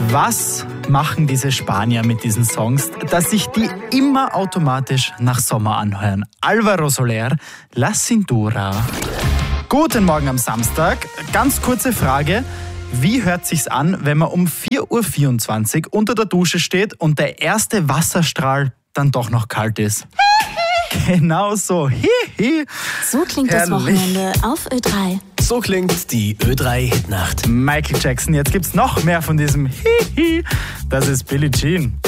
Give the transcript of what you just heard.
Was machen diese Spanier mit diesen Songs, dass sich die immer automatisch nach Sommer anhören? Álvaro Soler, La Cintura. Guten Morgen am Samstag. Ganz kurze Frage. Wie hört sich's an, wenn man um 4:24 Uhr unter der Dusche steht und der erste Wasserstrahl dann doch noch kalt ist? Genau so. Hihi. So klingt das Wochenende auf Ö3. So klingt die Ö3-Hitnacht. Michael Jackson, jetzt gibt's noch mehr von diesem Hihi. Das ist Billie Jean.